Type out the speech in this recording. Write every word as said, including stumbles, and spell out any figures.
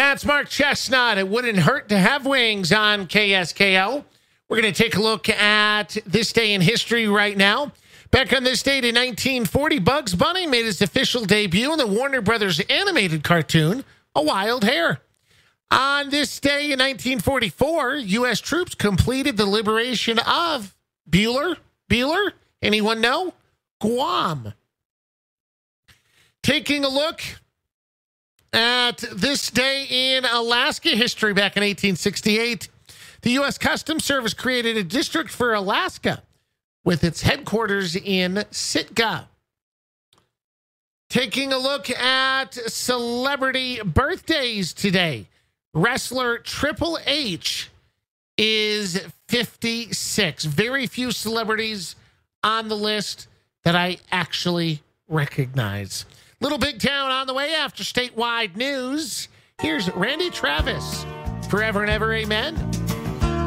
That's Mark Chestnut. It wouldn't hurt to have wings on K S K O. We're going to take a look at this day in history right now. Back on this date in nineteen forty, Bugs Bunny made his official debut in the Warner Brothers animated cartoon, A Wild Hare. On this day in nineteen forty-four, U S troops completed the liberation of Bueller? Bueller? Anyone know? Guam. Taking a look at this day in Alaska history back in eighteen sixty-eight, the U S Customs Service created a district for Alaska with its headquarters in Sitka. Taking a look at celebrity birthdays today, wrestler Triple H is fifty-six. Very few celebrities on the list that I actually recognize. Little Big Town on the way after statewide news. Here's Randy Travis. Forever and ever, amen.